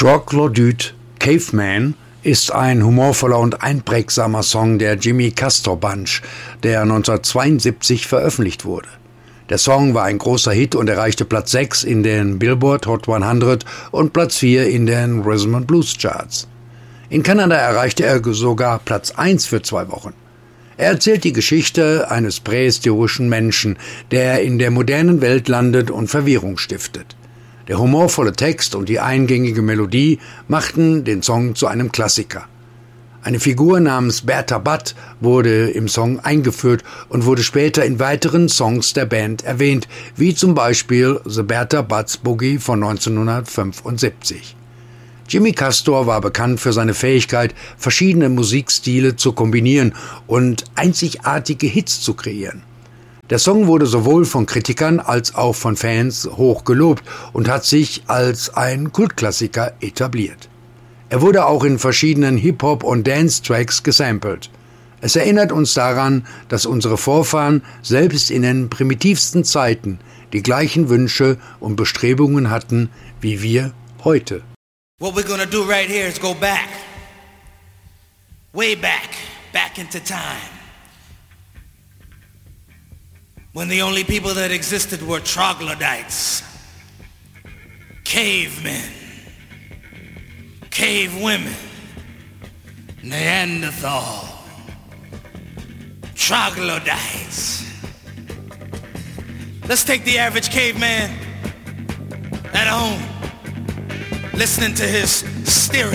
Troglodyte Caveman ist ein humorvoller und einprägsamer Song der Jimmy Castor Bunch, der 1972 veröffentlicht wurde. Der Song war ein großer Hit und erreichte Platz 6 in den Billboard Hot 100 und Platz 4 in den Rhythm and Blues Charts. In Kanada erreichte er sogar Platz 1 für 2 Wochen. Er erzählt die Geschichte eines prähistorischen Menschen, der in der modernen Welt landet und Verwirrung stiftet. Der humorvolle Text und die eingängige Melodie machten den Song zu einem Klassiker. Eine Figur namens Bertha Butt wurde im Song eingeführt und wurde später in weiteren Songs der Band erwähnt, wie zum Beispiel The Bertha Butt's Boogie von 1975. Jimmy Castor war bekannt für seine Fähigkeit, verschiedene Musikstile zu kombinieren und einzigartige Hits zu kreieren. Der Song wurde sowohl von Kritikern als auch von Fans hoch gelobt und hat sich als ein Kultklassiker etabliert. Er wurde auch in verschiedenen Hip-Hop- und Dance-Tracks gesampelt. Es erinnert uns daran, dass unsere Vorfahren selbst in den primitivsten Zeiten die gleichen Wünsche und Bestrebungen hatten wie wir heute. What we're gonna do right here is go back, way back, back into time. When the only people that existed were troglodytes, cavemen, cave women, Neanderthal, troglodytes. Let's take the average caveman at home listening to his stereo.